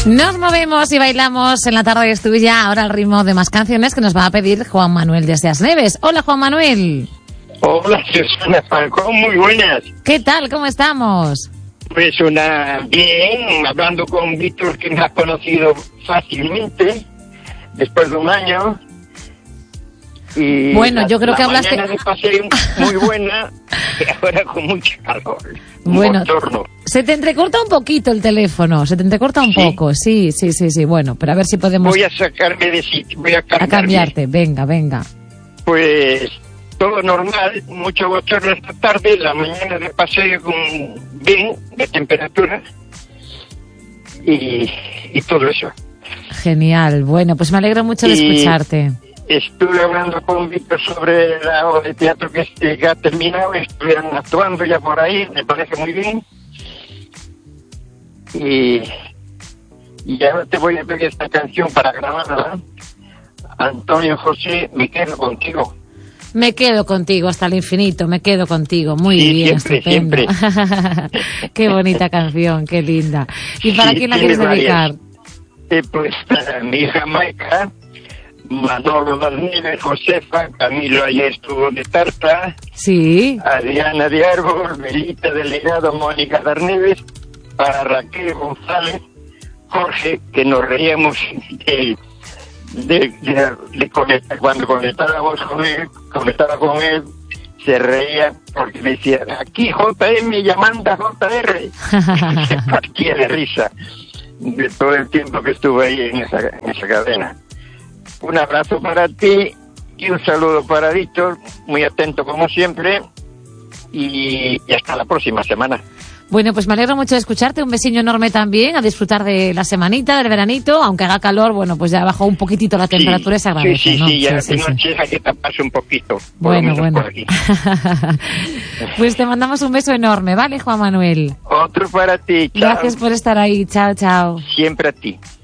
Nos movemos y bailamos en la tarde es tuya. Ahora al ritmo de más canciones que nos va a pedir Juan Manuel desde Asneves. Hola, Juan Manuel. Hola, Susana Falcón, muy buenas. ¿Qué tal? ¿Cómo estamos? Pues bien, hablando con Víctor, que me ha conocido fácilmente, después de un año. Y bueno, yo creo que hablaste... La mañana de paseo muy buena, y ahora con mucho calor. Bueno, se te entrecorta un poquito el teléfono, se te entrecorta un poco, sí. Bueno, pero a ver si podemos... Voy a sacarme de sitio, voy a cambiarte, venga. Pues todo normal, mucho bochorno esta tarde, la mañana de paseo con bien de temperatura y todo eso. Genial, bueno, pues me alegro mucho de escucharte. Estuve hablando con Víctor sobre la obra de teatro que ha terminado, estuvieron actuando ya por ahí, me parece muy bien. Y ahora te voy a pedir esta canción para grabarla. Antonio José, me quedo contigo. Me quedo contigo hasta el infinito, me quedo contigo. Muy bien, estupendo. Siempre. Qué bonita canción, qué linda. ¿Y para quién la quieres dedicar? Pues para mi hija Maica, Manolo Darnives, Josefa, Camilo ayer estuvo de tarta. Sí. Adriana de Árbol, Melita Delegado, Mónica Darnives, para Raquel González, Jorge, que nos reíamos de conectar, cuando conectábamos con él, se reía porque me decía, aquí JM llamando a JR. Se partía de risa de todo el tiempo que estuve ahí en esa cadena. Un abrazo para ti y un saludo para Víctor, muy atento como siempre, y hasta la próxima semana. Bueno, pues me alegro mucho de escucharte, un besillo enorme también, a disfrutar de la semanita, del veranito, aunque haga calor, bueno, pues ya bajó un poquitito la temperatura, se agradece, ¿no? Sí, ya de noche hay que taparse un poquito. Bueno. Pues te mandamos un beso enorme, ¿vale, Juan Manuel? Otro para ti, chao. Gracias por estar ahí, chao. Siempre a ti.